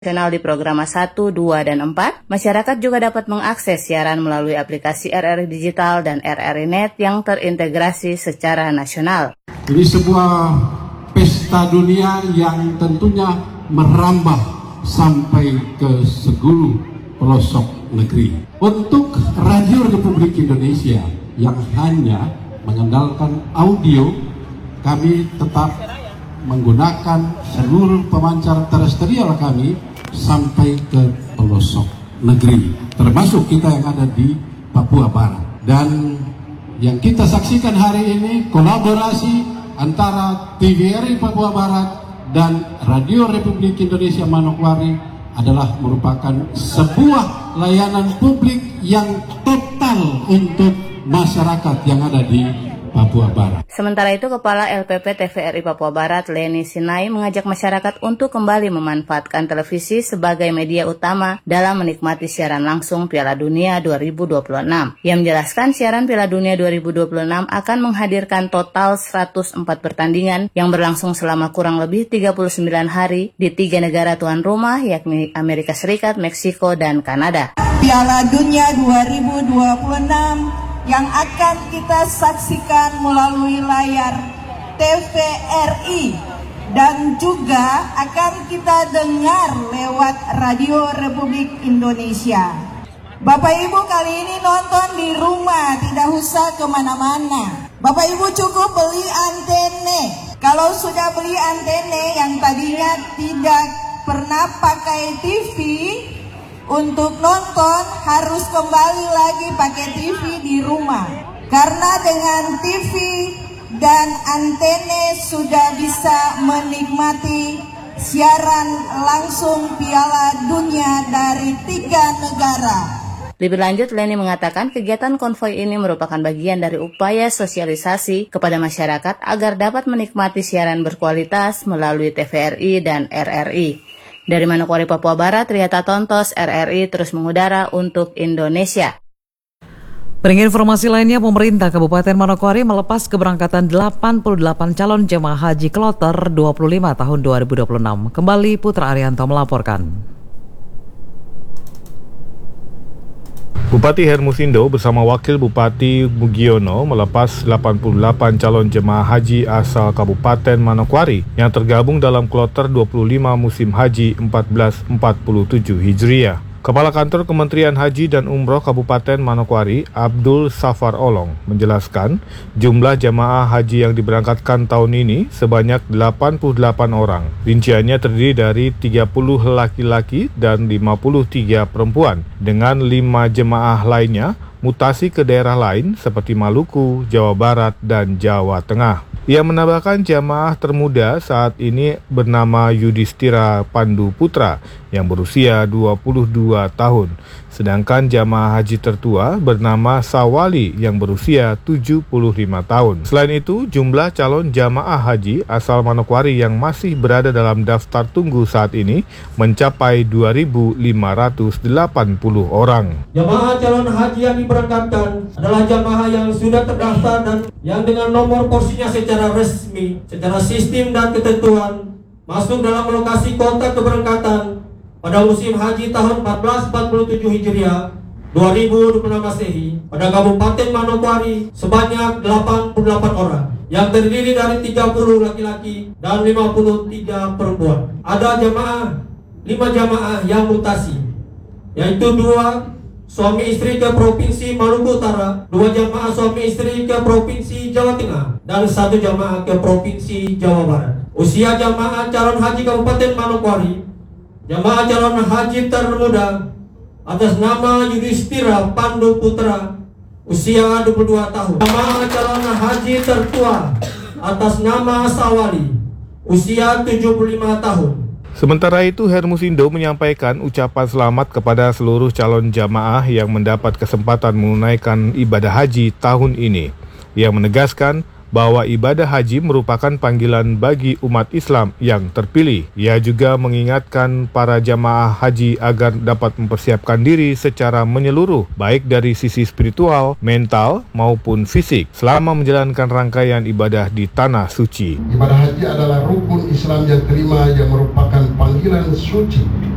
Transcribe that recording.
Channel di Programa 1, 2, dan 4, masyarakat juga dapat mengakses siaran melalui aplikasi RRI Digital dan RRI Net yang terintegrasi secara nasional. Ini sebuah pesta dunia yang tentunya merambah sampai ke seluruh pelosok negeri. Untuk Radio Republik Indonesia yang hanya mengandalkan audio, kami tetap menggunakan seluruh pemancar terestrial kami sampai ke pelosok negeri, termasuk kita yang ada di Papua Barat. Dan yang kita saksikan hari ini kolaborasi antara TVRI Papua Barat dan Radio Republik Indonesia Manokwari adalah merupakan sebuah layanan publik yang total untuk masyarakat yang ada di Papua Barat. Sementara itu, Kepala LPP TVRI Papua Barat, Leni Sinai, mengajak masyarakat untuk kembali memanfaatkan televisi sebagai media utama dalam menikmati siaran langsung Piala Dunia 2026. Ia menjelaskan siaran Piala Dunia 2026 akan menghadirkan total 104 pertandingan yang berlangsung selama kurang lebih 39 hari di 3 negara tuan rumah, yakni Amerika Serikat, Meksiko, dan Kanada. Piala Dunia 2026 yang akan kita saksikan melalui layar TVRI dan juga akan kita dengar lewat Radio Republik Indonesia. Bapak Ibu kali ini nonton di rumah, tidak usah kemana-mana. Bapak Ibu cukup beli antene. Kalau sudah beli antene yang tadinya tidak pernah pakai TV, untuk nonton harus kembali lagi pakai TV di rumah. Karena dengan TV dan antene sudah bisa menikmati siaran langsung Piala Dunia dari 3 negara. Lebih lanjut, Leni mengatakan kegiatan konvoi ini merupakan bagian dari upaya sosialisasi kepada masyarakat agar dapat menikmati siaran berkualitas melalui TVRI dan RRI. Dari Manokwari, Papua Barat, Riyata Tontos, RRI terus mengudara untuk Indonesia. Beringat informasi lainnya, pemerintah Kabupaten Manokwari melepas keberangkatan 88 calon jemaah haji kloter 25 tahun 2026. Kembali Putra Arianto melaporkan. Bupati Hermusindo bersama Wakil Bupati Mugiono melepas 88 calon jemaah haji asal Kabupaten Manokwari yang tergabung dalam kloter 25 musim haji 1447 Hijriah. Kepala Kantor Kementerian Haji dan Umroh Kabupaten Manokwari, Abdul Safar Olong, menjelaskan jumlah jemaah haji yang diberangkatkan tahun ini sebanyak 88 orang. Rinciannya terdiri dari 30 laki-laki dan 53 perempuan, dengan 5 jemaah lainnya mutasi ke daerah lain seperti Maluku, Jawa Barat, dan Jawa Tengah. Ia menambahkan jamaah termuda saat ini bernama Yudhistira Pandu Putra yang berusia 22 tahun. Sedangkan jamaah haji tertua bernama Sawali yang berusia 75 tahun. Selain itu, jumlah calon jamaah haji asal Manokwari yang masih berada dalam daftar tunggu saat ini mencapai 2.580 orang. Jamaah calon haji yang diberangkatkan adalah jamaah yang sudah terdaftar dan yang dengan nomor porsinya secara resmi, secara sistem dan ketentuan masuk dalam lokasi kota keberangkatan pada musim haji tahun 1447 Hijriah 2026 Masehi pada Kabupaten Manokwari sebanyak 88 orang yang terdiri dari 30 laki-laki dan 53 perempuan. Ada 5 jamaah yang mutasi, yaitu 2 suami istri ke Provinsi Maluku Utara, 2 jamaah suami istri ke Provinsi Jawa Tengah, dan 1 jamaah ke Provinsi Jawa Barat. Usia jamaah calon haji Kabupaten Manokwari, jamaah calon haji termuda atas nama Yudhistira Pandu Putra, usia 22 tahun. Jamaah calon haji tertua atas nama Sawali, usia 75 tahun. Sementara itu, Hermusindo menyampaikan ucapan selamat kepada seluruh calon jamaah yang mendapat kesempatan menunaikan ibadah haji tahun ini. Ia menegaskan bahwa ibadah haji merupakan panggilan bagi umat Islam yang terpilih. Ia juga mengingatkan para jamaah haji agar dapat mempersiapkan diri secara menyeluruh, baik dari sisi spiritual, mental, maupun fisik, selama menjalankan rangkaian ibadah di Tanah Suci. Ibadah haji adalah rukun Islam yang kelima yang merupakan panggilan suci